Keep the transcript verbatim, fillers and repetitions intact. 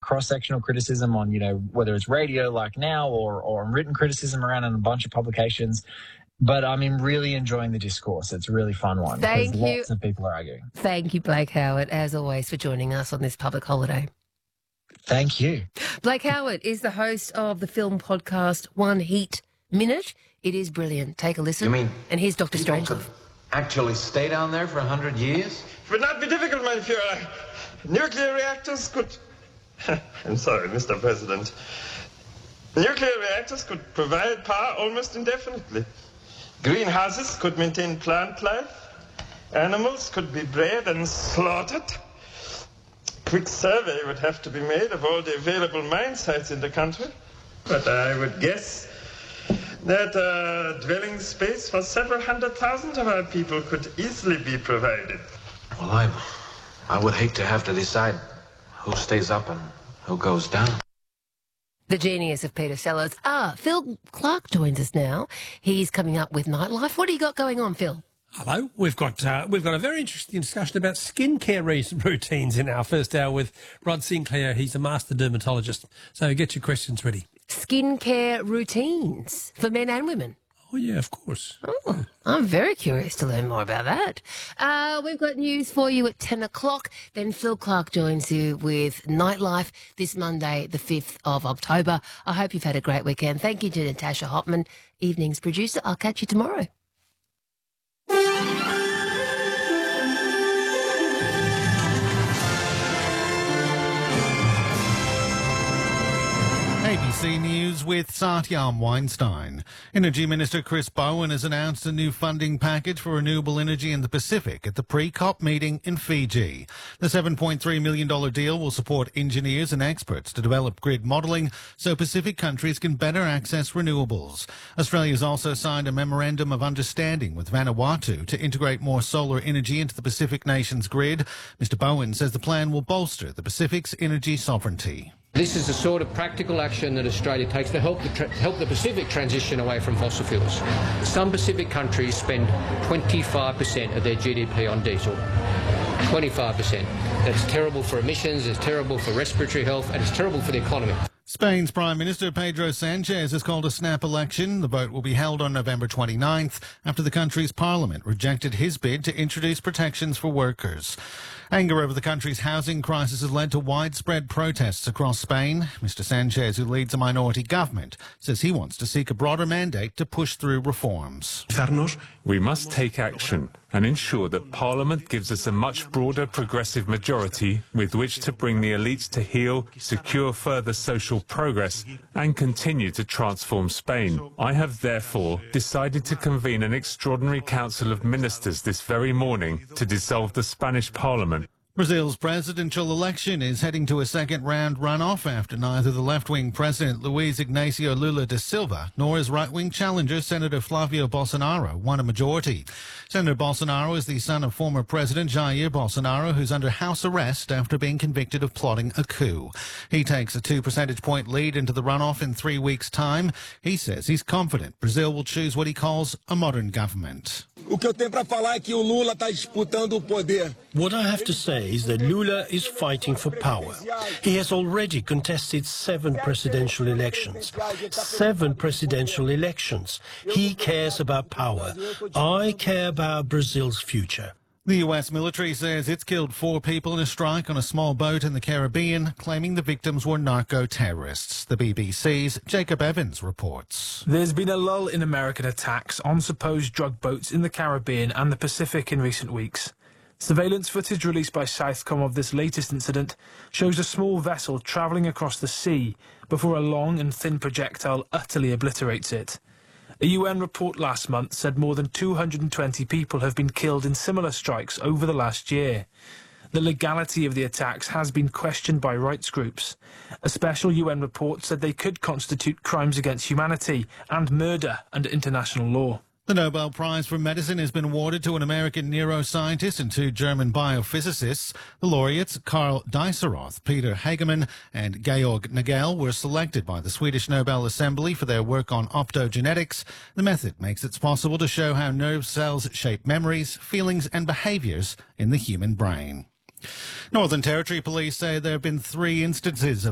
cross-sectional criticism on, you know, whether it's radio like now or, or written criticism around in a bunch of publications. But I'm mean, really enjoying the discourse. It's a really fun one. Thank because you. Lots of people are arguing. Thank you, Blake Howard, as always, for joining us on this public holiday. Thank you. Blake Howard is the host of the film podcast One Heat Minute. It is brilliant. Take a listen. You mean and here's Doctor Strangelove. Actually stay down there for a hundred years? It would not be difficult, my Fuhrer. Nuclear reactors could... I'm sorry, Mister President. Nuclear reactors could provide power almost indefinitely. Greenhouses could maintain plant life. Animals could be bred and slaughtered. Quick survey would have to be made of all the available mine sites in the country. But I would guess that uh, dwelling space for several hundred thousand of our people could easily be provided. Well, I, I would hate to have to decide who stays up and who goes down. The genius of Peter Sellers. Ah, Phil Clark joins us now. He's coming up with Nightlife. What do you got going on, Phil? Hello. We've got uh, we've got a very interesting discussion about skincare routines in our first hour with Rod Sinclair. He's a master dermatologist. So get your questions ready. Skincare routines for men and women. Oh, yeah, of course. Oh, I'm very curious to learn more about that. Uh, we've got news for you at ten o'clock. Then Phil Clark joins you with Nightlife this Monday, the fifth of October. I hope you've had a great weekend. Thank you to Natasha Hopman, evening's producer. I'll catch you tomorrow. A B C News with Satyam Weinstein. Energy Minister Chris Bowen has announced a new funding package for renewable energy in the Pacific at the pre-COP meeting in Fiji. The seven point three million dollars deal will support engineers and experts to develop grid modelling so Pacific countries can better access renewables. Australia's also signed a memorandum of understanding with Vanuatu to integrate more solar energy into the Pacific nation's grid. Mister Bowen says the plan will bolster the Pacific's energy sovereignty. This is the sort of practical action that Australia takes to help the, tra- help the Pacific transition away from fossil fuels. Some Pacific countries spend twenty-five percent of their G D P on diesel. twenty-five percent. That's terrible for emissions, it's terrible for respiratory health, and it's terrible for the economy. Spain's Prime Minister Pedro Sanchez has called a snap election. The vote will be held on November twenty-ninth after the country's parliament rejected his bid to introduce protections for workers. Anger over the country's housing crisis has led to widespread protests across Spain. Mister Sanchez, who leads a minority government, says he wants to seek a broader mandate to push through reforms. We must take action and ensure that Parliament gives us a much broader progressive majority with which to bring the elites to heel, secure further social progress and continue to transform Spain. I have therefore decided to convene an extraordinary Council of Ministers this very morning to dissolve the Spanish Parliament. Brazil's presidential election is heading to a second-round runoff after neither the left-wing President Luiz Inácio Lula da Silva nor his right-wing challenger Senator Flávio Bolsonaro won a majority. Senator Bolsonaro is the son of former President Jair Bolsonaro, who's under house arrest after being convicted of plotting a coup. He takes a two percentage point lead into the runoff in three weeks' time. He says he's confident Brazil will choose what he calls a modern government. What I have to say is that Lula is fighting for power. He has already contested seven presidential elections. Seven presidential elections. He cares about power. I care about Brazil's future. The U S military says it's killed four people in a strike on a small boat in the Caribbean, claiming the victims were narco-terrorists. The B B C's Jacob Evans reports. There's been a lull in American attacks on supposed drug boats in the Caribbean and the Pacific in recent weeks. Surveillance footage released by Southcom of this latest incident shows a small vessel travelling across the sea before a long and thin projectile utterly obliterates it. A U N report last month said more than two hundred twenty people have been killed in similar strikes over the last year. The legality of the attacks has been questioned by rights groups. A special U N report said they could constitute crimes against humanity and murder under international law. The Nobel Prize for Medicine has been awarded to an American neuroscientist and two German biophysicists. The laureates, Karl Dieseroth, Peter Hagemann and Georg Nagel, were selected by the Swedish Nobel Assembly for their work on optogenetics. The method makes it possible to show how nerve cells shape memories, feelings and behaviours in the human brain. Northern Territory police say there have been three instances of